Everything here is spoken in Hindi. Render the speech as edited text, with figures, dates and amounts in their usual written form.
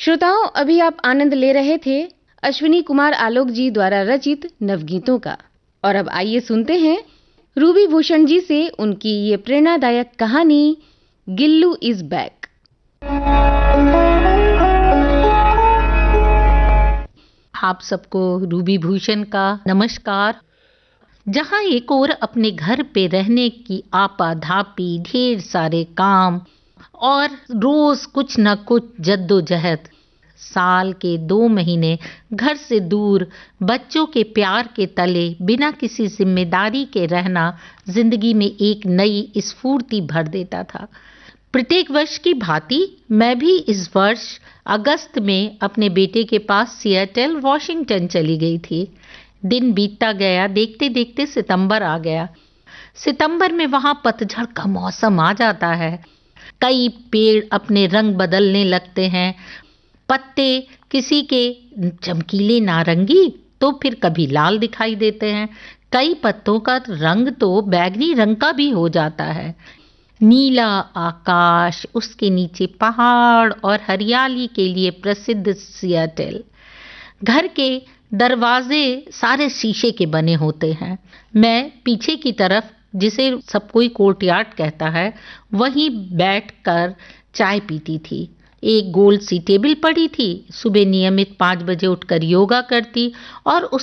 श्रोताओं, अभी आप आनंद ले रहे थे अश्विनी कुमार आलोक जी द्वारा रचित नवगीतों का। और अब आइए सुनते हैं रूबी भूषण जी से उनकी ये प्रेरणादायक कहानी गिल्लू इज बैक। आप सबको रूबी भूषण का नमस्कार। जहां एक ओर अपने घर पे रहने की आपाधापी, ढेर सारे काम और रोज कुछ न कुछ जद्दोजहद, साल के 2 महीने घर से दूर बच्चों के प्यार के तले बिना किसी जिम्मेदारी के रहना जिंदगी में एक नई स्फूर्ति भर देता था। प्रत्येक वर्ष की भांति मैं भी इस वर्ष अगस्त में अपने बेटे के पास सिएटल, वॉशिंगटन चली गई थी। दिन बीतता गया, देखते देखते सितंबर आ गया। सितंबर में वहां पतझड़ का मौसम आ जाता है। कई पेड़ अपने रंग बदलने लगते हैं। पत्ते किसी के चमकीले नारंगी तो फिर कभी लाल दिखाई देते हैं। कई पत्तों का रंग तो बैंगनी रंग का भी हो जाता है। नीला आकाश, उसके नीचे पहाड़ और हरियाली के लिए प्रसिद्ध सिएटल। घर के दरवाजे सारे शीशे के बने होते हैं। मैं पीछे की तरफ, जिसे सब कोई कोर्टयार्ड कहता है, वहीं बैठकर चाय पीती थी। एक गोल सी टेबल पड़ी थी। सुबह नियमित 5 बजे उठकर योगा करती और